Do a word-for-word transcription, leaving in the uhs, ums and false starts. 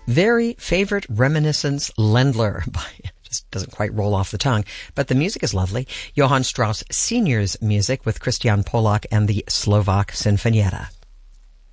Very Favorite Reminiscence Ländler by, just doesn't quite roll off the tongue, but the music is lovely. Johann Strauss Senior's music with Christian Polak and the Slovak Sinfonietta.